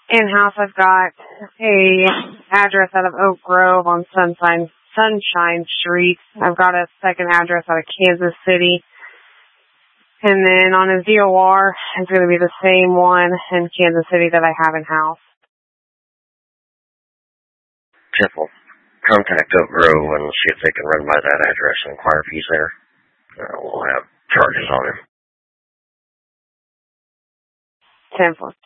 In-house, I've got a address out of Oak Grove on Sunshine Street. I've got a second address out of Kansas City. And then on a ZOR, it's going to be the same one in Kansas City that I have in-house. Simple. Contact Oak Grove and see if they can run by that address and inquire if he's there. We'll have charges on him. 10-4.